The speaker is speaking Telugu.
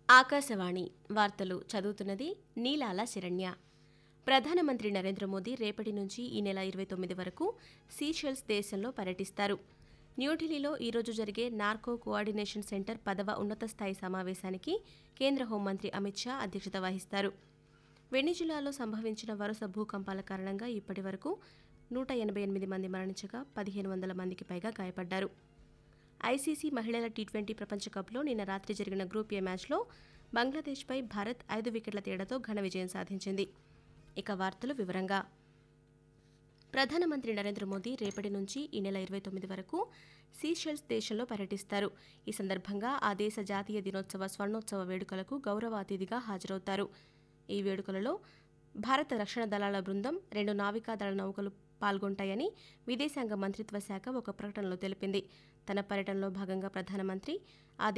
ఆకాశవాణి వార్తలు చదువుతున్నది నీలాల శరణ్య. ప్రధానమంత్రి నరేంద్ర మోదీ రేపటి నుంచి ఈ నెల 29 వరకు సీషెల్స్ దేశంలో పర్యటిస్తారు. న్యూఢిల్లీలో ఈరోజు జరిగే నార్కో కోఆర్డినేషన్ సెంటర్ 10వ ఉన్నత స్థాయి సమావేశానికి కేంద్ర హోంమంత్రి అమిత్ షా అధ్యక్షత వహిస్తారు. వెనిజులాలో సంభవించిన వరుస భూకంపాల కారణంగా ఇప్పటి వరకు 188 మంది మరణించగా 1500 మందికి పైగా గాయపడ్డారు. ఐసీసీ మహిళల టీ20 ప్రపంచ కప్లో నిన్న రాత్రి జరిగిన గ్రూప్ ఏ మ్యాచ్లో బంగ్లాదేశ్పై భారత్ 5 వికెట్ల తేడాతో ఘన విజయం సాధించింది. ఇక వార్తలు వివరంగా. ప్రధానమంత్రి నరేంద్ర మోదీ రేపటి నుంచి ఈ నెల 29 వరకు సీషెల్స్ దేశంలో పర్యటిస్తారు. ఈ సందర్భంగా ఆ దేశ జాతీయ దినోత్సవ స్వర్ణోత్సవ వేడుకలకు గౌరవ అతిథిగా హాజరవుతారు. ఈ వేడుకలలో భారత రక్షణ దళాల బృందం, 2 నావికాదళ నౌకలు పాల్గొంటాయని విదేశాంగ మంత్రిత్వ శాఖ ఒక ప్రకటనలో తెలిపింది. తన పర్యటనలో భాగంగా ప్రధానమంత్రి ఆ